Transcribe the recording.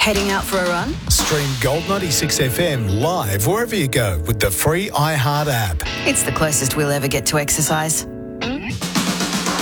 Heading out for a run? Stream Gold 96 FM live wherever you go with the free iHeart app. It's the closest we'll ever get to exercise.